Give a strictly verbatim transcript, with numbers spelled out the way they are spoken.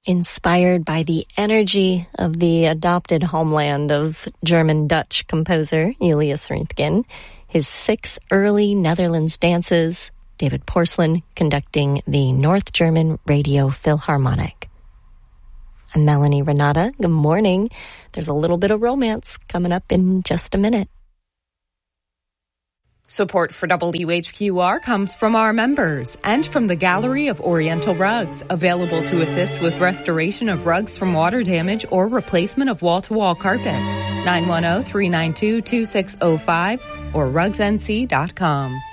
Inspired by the energy of the adopted homeland of German-Dutch composer Julius Röntgen, his six early Netherlands dances, David Porcelain conducting the North German Radio Philharmonic. I'm Melanie Renata. Good morning. There's a little bit of romance coming up in just a minute. Support for W H Q R comes from our members and from the Gallery of Oriental Rugs, available to assist with restoration of rugs from water damage or replacement of wall-to-wall carpet. nine one zero, three nine two, two six zero five or rugs n c dot com.